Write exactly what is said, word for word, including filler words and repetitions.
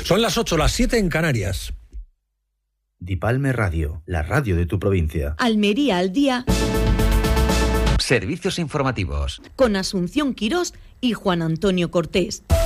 Son las ocho, las siete en Canarias. Dipalme Radio, la radio de tu provincia. Almería al día. Servicios informativos. Con Asunción Quirós y Juan Antonio Cortés.